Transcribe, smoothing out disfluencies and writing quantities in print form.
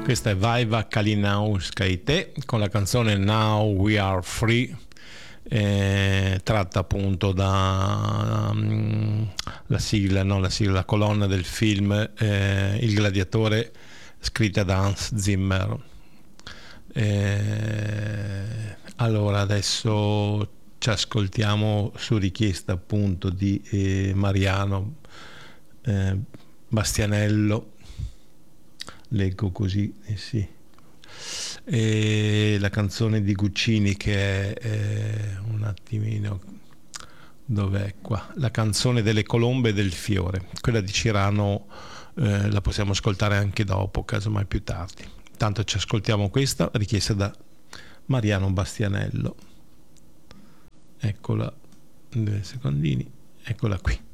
Questa è Vaiva Kalinauskaite con la canzone Now We Are Free, tratta appunto da la sigla, la colonna del film Il Gladiatore, scritta da Hans Zimmer. Allora adesso ci ascoltiamo su richiesta appunto di Mariano Bastianello, leggo così, sì. E la canzone di Guccini che è un attimino, dov'è qua? La canzone delle colombe e del fiore, quella di Cirano, la possiamo ascoltare anche dopo, casomai più tardi. Intanto ci ascoltiamo questa richiesta da Mariano Bastianello. Eccola, 2 secondini, eccola qui.